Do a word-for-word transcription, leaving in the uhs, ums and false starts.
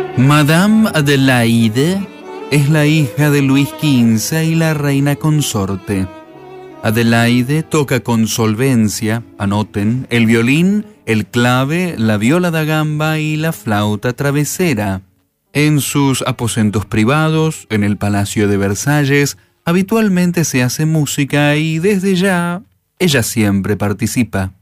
Madame Adelaide es la hija de Luis quince y la reina consorte. Adelaide toca con solvencia, anoten, el violín, el clave, la viola da gamba y la flauta travesera. En sus aposentos privados, en el Palacio de Versalles, habitualmente se hace música y desde ya ella siempre participa.